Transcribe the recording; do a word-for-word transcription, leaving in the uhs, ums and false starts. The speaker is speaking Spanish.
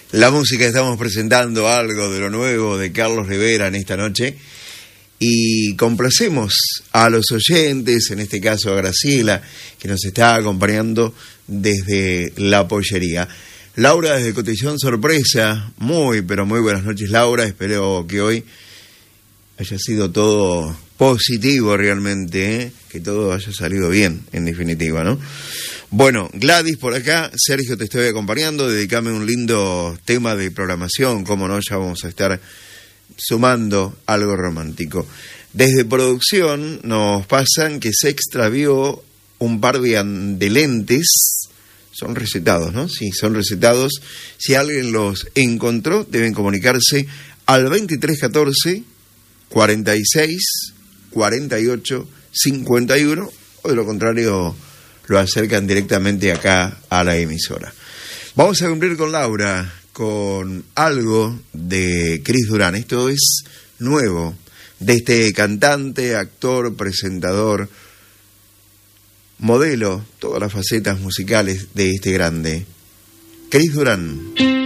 La música, estamos presentando algo de lo nuevo de Carlos Rivera en esta noche y complacemos a los oyentes, en este caso a Graciela, que nos está acompañando desde la pollería. Laura desde Cotillón Sorpresa, muy pero muy buenas noches Laura, espero que hoy haya sido todo positivo realmente, ¿eh? Que todo haya salido bien, en definitiva, ¿no? Bueno, Gladys por acá, Sergio te estoy acompañando, dedicame un lindo tema de programación, cómo no, ya vamos a estar sumando algo romántico. Desde producción nos pasan que se extravió un par de, de lentes, son recetados, ¿no? Sí, son recetados, si alguien los encontró deben comunicarse al veintitrés catorce cuarenta y seis cuarenta y ocho cincuenta y uno, o de lo contrario lo acercan directamente acá a la emisora. Vamos a cumplir con Laura, con algo de Cris Durán. Esto es nuevo, de este cantante, actor, presentador, modelo, todas las facetas musicales de este grande, Cris Durán.